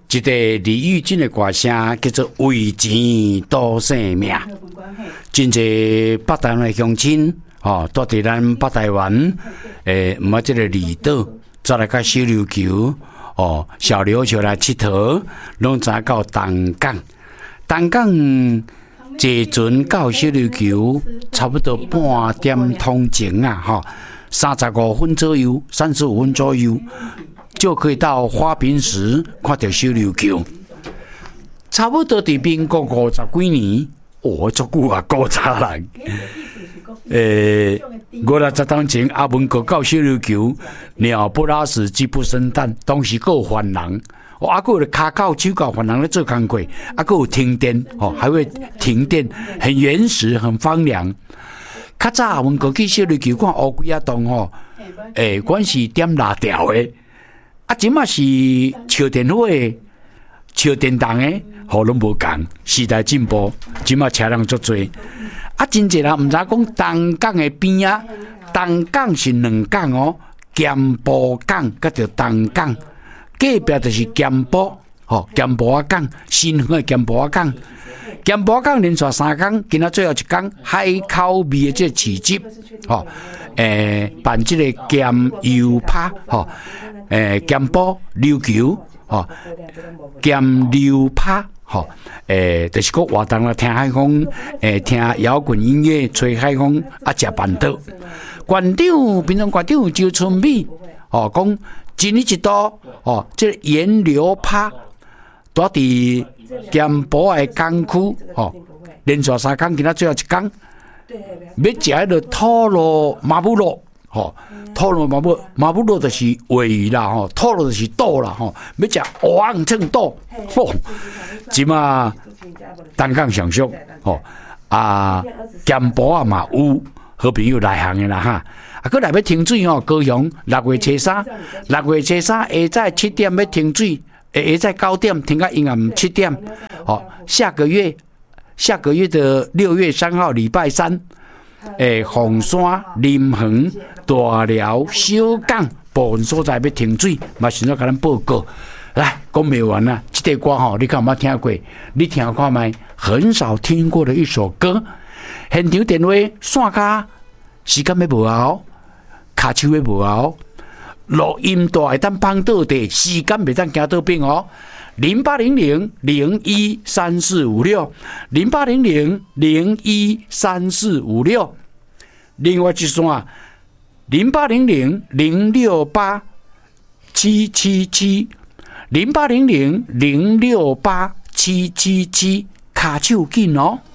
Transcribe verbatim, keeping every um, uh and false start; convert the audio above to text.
一个李玉珍的歌声叫做《为钱赌性命》，真侪北台湾的乡亲哦，住伫咱北台湾，诶，毋啊，即个离岛，再来甲小琉球哦，小琉球来佚佗，拢知到东港，东港坐船到小琉球，差不多半点通前啊，吼、哦，三十五分左右，三十五分左右。就可以到花瓶石看到小琉球，差不多伫民国五十几年，哦，足久啊，古早人。诶，五六十年前，阿文哥到小琉球，鸟不拉屎，鸡不生蛋，当时还有番人，哦，啊，还有骹到手到番人咧做工课，啊，还有停电，哦，还会停电，很原始，很荒凉。较早阿文哥去小琉球看乌龟仔洞吼，诶，阮是点蜡条的。啊，即马是烧电火的、烧电动的，好拢无共。时代进步，即马车辆足多。啊，真侪人毋知讲东港的边啊，东港是两港哦，咸埔港甲着东港，隔壁就是咸埔，吼，咸埔仔港，新园的咸埔仔港。咸埔仔港连续三港，今仔最后一港海口味的这市集，吼，诶，办即个咸油趴，吼。诶，咸埔琉球，吼，咸流趴，吼，诶，就是讲活动啦，听海风，诶，听摇滚音乐，吹海风，啊，食饭桌。馆长，平常馆长周春美，哦，讲一年一度，哦，这个盐流趴，住伫咸埔的港区，吼，连续三工，今仔最后一工，要食迄个土罗马布罗。吼，土罗马布马布罗就是鲔鱼啦，吼，土罗就是肚啦，吼，要食蚵仔称肚，吼，即马东港上俗，吼啊，咸埔啊嘛有好朋友来行的啦哈，啊，佮来要停水吼，高雄六月初三，六月初三下早七点要停水，下早九点停到阴暗七点，好，下个月下个月的六月三号礼拜三。诶，凤山、林园、大寮、小港部分所在要停水，嘛想要甲咱报告。来，讲未完啦，这个歌吼，你敢有捌听过？你听看卖，很少听过的一首歌。现场电话线卡时间要无效，卡手要无效，录音带会当放倒地，时间袂当行倒边哦。零八零零零一三四五六，零八零零零一三四五六，另外一线零八零零零六八七七七，零八零零零六八七七七，卡手紧哦。